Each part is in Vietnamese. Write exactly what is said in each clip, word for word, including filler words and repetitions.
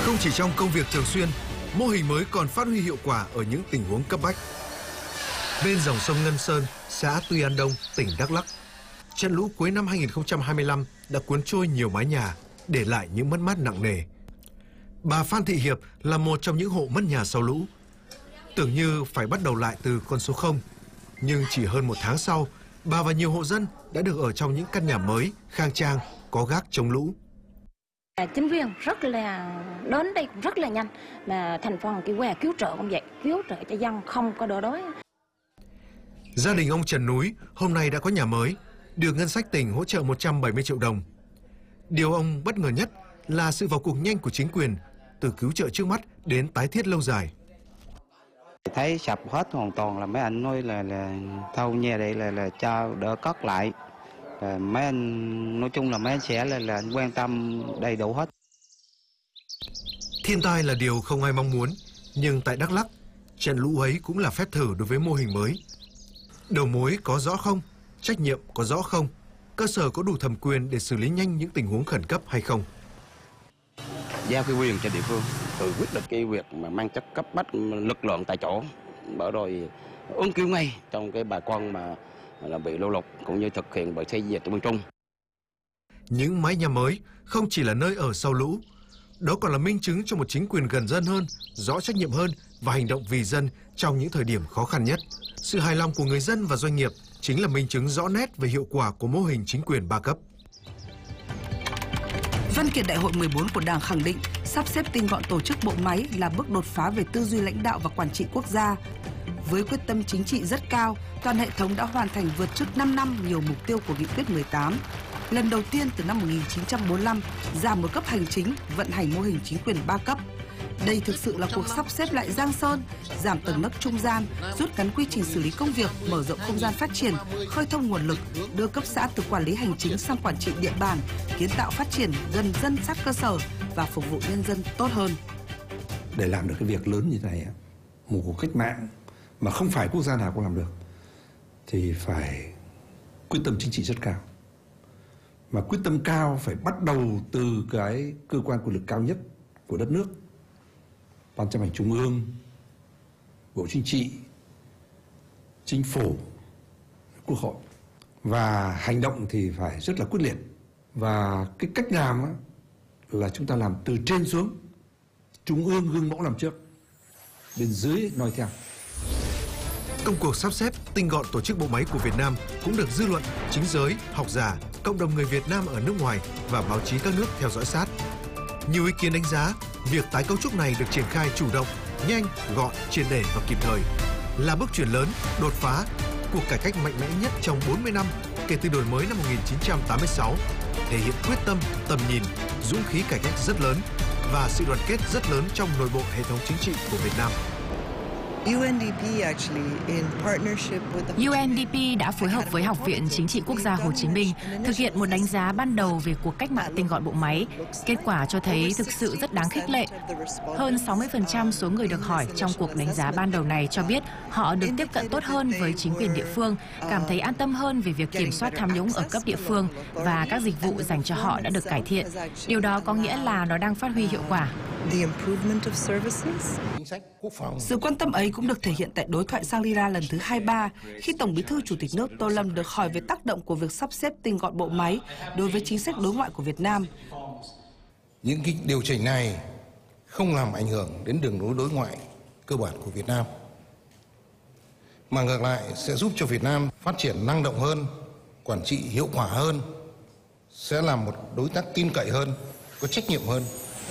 Không chỉ trong công việc thường xuyên, mô hình mới còn phát huy hiệu quả ở những tình huống cấp bách. Bên dòng sông Ngân Sơn, xã Tuy An Đông, tỉnh Đắk Lắk, trận lũ cuối năm hai nghìn không trăm hai mươi lăm đã cuốn trôi nhiều mái nhà, để lại những mất mát nặng nề. Bà Phan Thị Hiệp là một trong những hộ mất nhà sau lũ. Tưởng như phải bắt đầu lại từ con số không, nhưng chỉ hơn một tháng sau, bà và nhiều hộ dân đã được ở trong những căn nhà mới, khang trang, có gác chống lũ. Chính quyền rất là đến đây rất là nhanh, mà thành phần cái què cứu trợ cũng vậy, cứu trợ cho dân không có đỡ đói. Gia đình ông Trần Núi hôm nay đã có nhà mới, được ngân sách tỉnh hỗ trợ một trăm bảy mươi triệu đồng. Điều ông bất ngờ nhất là sự vào cuộc nhanh của chính quyền, từ cứu trợ trước mắt đến tái thiết lâu dài. Thấy sập hết hoàn toàn là mấy anh nói là là thâu nhà đây là là cho đỡ cất lại. À, mấy anh nói chung là mấy anh sẽ là, là quan tâm đầy đủ hết. Thiên tai là điều không ai mong muốn, nhưng tại Đắk Lắk, trận lũ ấy cũng là phép thử đối với mô hình mới. Đầu mối có rõ không? Trách nhiệm có rõ không? Cơ sở có đủ thẩm quyền để xử lý nhanh những tình huống khẩn cấp hay không? Giao cái quyền cho địa phương, từ quyết định cái việc mà mang chất cấp bách lực lượng tại chỗ, bởi rồi ứng cứu ngay trong cái bà con mà là bị lũ lụt, cũng như thực hiện bởi xây dựng bên Trung. Những mái nhà mới không chỉ là nơi ở sau lũ, đó còn là minh chứng cho một chính quyền gần dân hơn, rõ trách nhiệm hơn và hành động vì dân trong những thời điểm khó khăn nhất. Sự hài lòng của người dân và doanh nghiệp chính là minh chứng rõ nét về hiệu quả của mô hình chính quyền ba cấp. Văn kiện Đại hội mười bốn của Đảng khẳng định sắp xếp tinh gọn tổ chức bộ máy là bước đột phá về tư duy lãnh đạo và quản trị quốc gia. Với quyết tâm chính trị rất cao, toàn hệ thống đã hoàn thành vượt trước năm năm nhiều mục tiêu của Nghị quyết mười tám. Lần đầu tiên từ năm một nghìn chín trăm bốn mươi lăm, giảm một cấp hành chính, vận hành mô hình chính quyền ba cấp. Đây thực sự là cuộc sắp xếp lại Giang Sơn, giảm tầng nấc trung gian, rút ngắn quy trình xử lý công việc, mở rộng không gian phát triển, khơi thông nguồn lực, đưa cấp xã từ quản lý hành chính sang quản trị địa bàn, kiến tạo phát triển gần dân sát cơ sở và phục vụ nhân dân tốt hơn. Để làm được cái việc lớn như thế này, một cuộc cách mạng mà không phải quốc gia nào cũng làm được, thì phải quyết tâm chính trị rất cao. Mà quyết tâm cao phải bắt đầu từ cái cơ quan quyền lực cao nhất của đất nước, Ban chấp hành Trung ương, Bộ Chính trị, Chính phủ, Quốc hội. Và hành động thì phải rất là quyết liệt. Và cái cách làm á, là chúng ta làm từ trên xuống, Trung ương gương mẫu làm trước, bên dưới noi theo. Công cuộc sắp xếp tinh gọn tổ chức bộ máy của Việt Nam cũng được dư luận, chính giới, học giả, cộng đồng người Việt Nam ở nước ngoài và báo chí các nước theo dõi sát. Nhiều ý kiến đánh giá việc tái cấu trúc này được triển khai chủ động, nhanh, gọn, triệt để và kịp thời, là bước chuyển lớn, đột phá, cuộc cải cách mạnh mẽ nhất trong bốn mươi năm kể từ đổi mới năm một nghìn chín trăm tám mươi sáu, thể hiện quyết tâm, tầm nhìn, dũng khí cải cách rất lớn và sự đoàn kết rất lớn trong nội bộ hệ thống chính trị của Việt Nam. U N D P actually in partnership with U N D P đã phối hợp với Học viện Chính trị Quốc gia Hồ Chí Minh thực hiện một đánh giá ban đầu về cuộc cách mạng tinh gọn bộ máy. Kết quả cho thấy thực sự rất đáng khích lệ. Hơn sáu mươi phần trăm số người được hỏi trong cuộc đánh giá ban đầu này cho biết họ được tiếp cận tốt hơn với chính quyền địa phương, cảm thấy an tâm hơn về việc kiểm soát tham nhũng ở cấp địa phương và các dịch vụ dành cho họ đã được cải thiện. Điều đó có nghĩa là nó đang phát huy hiệu quả. Sự quan tâm ấy cũng được thể hiện tại đối thoại Shangri-La lần thứ hai mươi ba khi Tổng Bí thư Chủ tịch nước Tô Lâm được hỏi về tác động của việc sắp xếp tinh gọn bộ máy đối với chính sách đối ngoại của Việt Nam. Những cái điều chỉnh này không làm ảnh hưởng đến đường lối đối ngoại cơ bản của Việt Nam, mà ngược lại sẽ giúp cho Việt Nam phát triển năng động hơn, quản trị hiệu quả hơn, sẽ là một đối tác tin cậy hơn, có trách nhiệm hơn.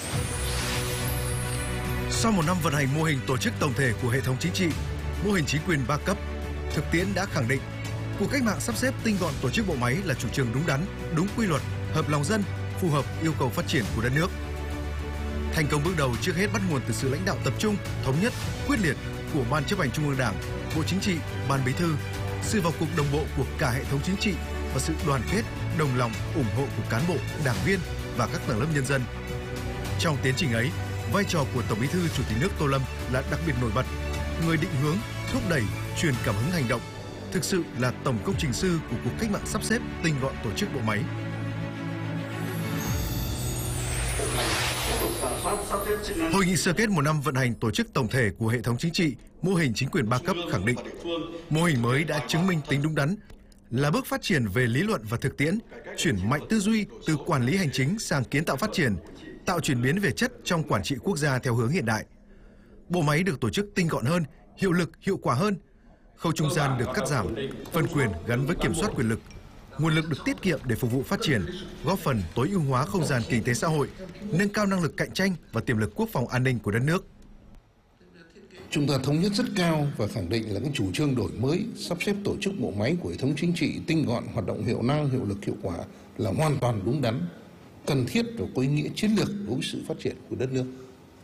Sau một năm vận hành mô hình tổ chức tổng thể của hệ thống chính trị, mô hình chính quyền ba cấp, thực tiễn đã khẳng định cuộc cách mạng sắp xếp tinh gọn tổ chức bộ máy là chủ trương đúng đắn, đúng quy luật, hợp lòng dân, phù hợp yêu cầu phát triển của đất nước. Thành công bước đầu trước hết bắt nguồn từ sự lãnh đạo tập trung, thống nhất, quyết liệt của Ban Chấp hành Trung ương Đảng, Bộ Chính trị, Ban Bí thư, sự vào cuộc đồng bộ của cả hệ thống chính trị và sự đoàn kết, đồng lòng, ủng hộ của cán bộ, đảng viên và các tầng lớp nhân dân. Trong tiến trình ấy, vai trò của Tổng Bí thư Chủ tịch nước Tô Lâm là đặc biệt nổi bật, người định hướng, thúc đẩy, truyền cảm hứng hành động, thực sự là tổng công trình sư của cuộc cách mạng sắp xếp tinh gọn tổ chức bộ máy. Hội nghị sơ kết một năm vận hành tổ chức tổng thể của hệ thống chính trị, mô hình chính quyền ba cấp khẳng định mô hình mới đã chứng minh tính đúng đắn, là bước phát triển về lý luận và thực tiễn, chuyển mạnh tư duy từ quản lý hành chính sang kiến tạo phát triển, tạo chuyển biến về chất trong quản trị quốc gia theo hướng hiện đại. Bộ máy được tổ chức tinh gọn hơn, hiệu lực, hiệu quả hơn. Khâu trung gian được cắt giảm, phân quyền gắn với kiểm soát quyền lực. Nguồn lực được tiết kiệm để phục vụ phát triển, góp phần tối ưu hóa không gian kinh tế xã hội, nâng cao năng lực cạnh tranh và tiềm lực quốc phòng an ninh của đất nước. Chúng ta thống nhất rất cao và khẳng định là cái chủ trương đổi mới, sắp xếp tổ chức bộ máy của hệ thống chính trị tinh gọn, hoạt động hiệu năng, hiệu lực, hiệu quả là hoàn toàn đúng đắn, cần thiết và có ý nghĩa chiến lược đối với sự phát triển của đất nước.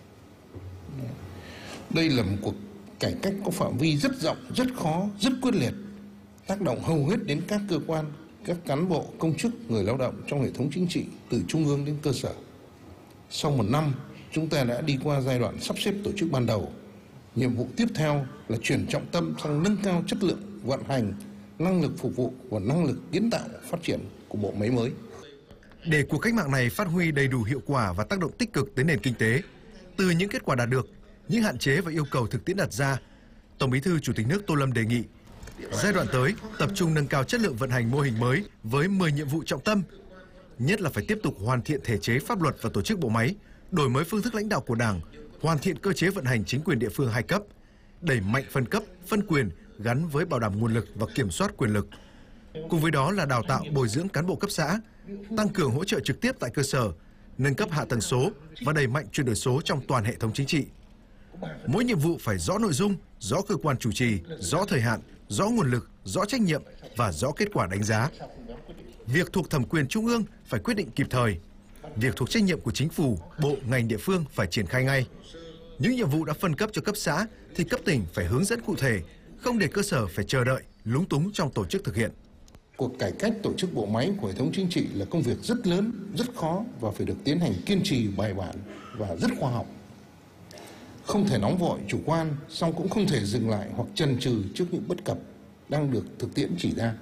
Đây là một cuộc cải cách có phạm vi rất rộng, rất khó, rất quyết liệt, tác động hầu hết đến các cơ quan, các cán bộ, công chức, người lao động trong hệ thống chính trị từ trung ương đến cơ sở. Sau một năm, chúng ta đã đi qua giai đoạn sắp xếp tổ chức ban đầu. Nhiệm vụ tiếp theo là chuyển trọng tâm sang nâng cao chất lượng vận hành, năng lực phục vụ và năng lực kiến tạo phát triển của bộ máy mới. Để cuộc cách mạng này phát huy đầy đủ hiệu quả và tác động tích cực tới nền kinh tế, từ những kết quả đạt được, những hạn chế và yêu cầu thực tiễn đặt ra, Tổng Bí thư Chủ tịch nước Tô Lâm đề nghị giai đoạn tới tập trung nâng cao chất lượng vận hành mô hình mới với mười nhiệm vụ trọng tâm, nhất là phải tiếp tục hoàn thiện thể chế pháp luật và tổ chức bộ máy, đổi mới phương thức lãnh đạo của Đảng, hoàn thiện cơ chế vận hành chính quyền địa phương hai cấp, đẩy mạnh phân cấp, phân quyền gắn với bảo đảm nguồn lực và kiểm soát quyền lực. Cùng với đó là đào tạo bồi dưỡng cán bộ cấp xã, tăng cường hỗ trợ trực tiếp tại cơ sở, nâng cấp hạ tầng số và đẩy mạnh chuyển đổi số trong toàn hệ thống chính trị. Mỗi nhiệm vụ phải rõ nội dung, rõ cơ quan chủ trì, rõ thời hạn, rõ nguồn lực, rõ trách nhiệm và rõ kết quả đánh giá. Việc thuộc thẩm quyền trung ương phải quyết định kịp thời. Việc thuộc trách nhiệm của chính phủ, bộ, ngành địa phương phải triển khai ngay. Những nhiệm vụ đã phân cấp cho cấp xã thì cấp tỉnh phải hướng dẫn cụ thể, không để cơ sở phải chờ đợi, lúng túng trong tổ chức thực hiện. Cuộc cải cách tổ chức bộ máy của hệ thống chính trị là công việc rất lớn, rất khó và phải được tiến hành kiên trì, bài bản và rất khoa học. Không thể nóng vội, chủ quan, song cũng không thể dừng lại hoặc chần chừ trước những bất cập đang được thực tiễn chỉ ra.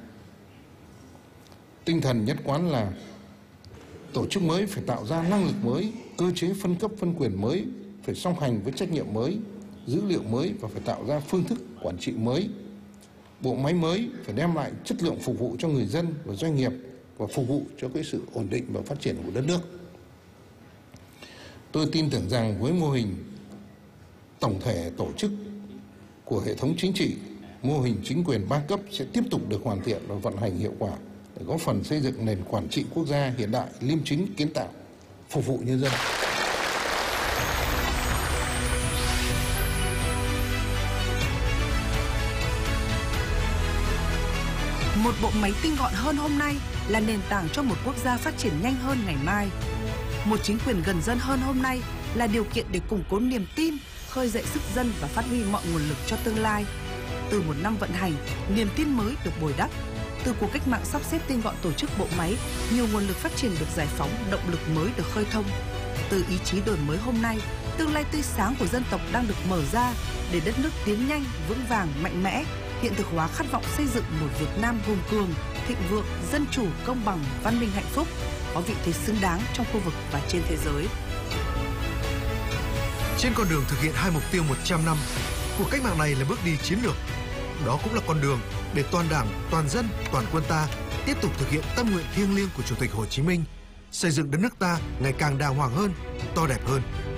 Tinh thần nhất quán là tổ chức mới phải tạo ra năng lực mới, cơ chế phân cấp phân quyền mới, phải song hành với trách nhiệm mới, dữ liệu mới và phải tạo ra phương thức quản trị mới. Bộ máy mới phải đem lại chất lượng phục vụ cho người dân và doanh nghiệp và phục vụ cho cái sự ổn định và phát triển của đất nước. Tôi tin tưởng rằng với mô hình tổng thể tổ chức của hệ thống chính trị, mô hình chính quyền ba cấp sẽ tiếp tục được hoàn thiện và vận hành hiệu quả để góp phần xây dựng nền quản trị quốc gia hiện đại, liêm chính, kiến tạo, phục vụ nhân dân. Một bộ máy tinh gọn hơn hôm nay là nền tảng cho một quốc gia phát triển nhanh hơn ngày mai. Một chính quyền gần dân hơn hôm nay là điều kiện để củng cố niềm tin, khơi dậy sức dân và phát huy mọi nguồn lực cho tương lai. Từ một năm vận hành, niềm tin mới được bồi đắp. Từ cuộc cách mạng sắp xếp tinh gọn tổ chức bộ máy, nhiều nguồn lực phát triển được giải phóng, động lực mới được khơi thông. Từ ý chí đổi mới hôm nay, tương lai tươi sáng của dân tộc đang được mở ra để đất nước tiến nhanh, vững vàng, mạnh mẽ, hiện thực hóa khát vọng xây dựng một Việt Nam hùng cường, thịnh vượng, dân chủ, công bằng, văn minh, hạnh phúc, có vị thế xứng đáng trong khu vực và trên thế giới. Trên con đường thực hiện hai mục tiêu một trăm năm, cuộc cách mạng này là bước đi chiến lược. Đó cũng là con đường để toàn Đảng, toàn dân, toàn quân ta tiếp tục thực hiện tâm nguyện thiêng liêng của Chủ tịch Hồ Chí Minh, xây dựng đất nước ta ngày càng đàng hoàng hơn, to đẹp hơn.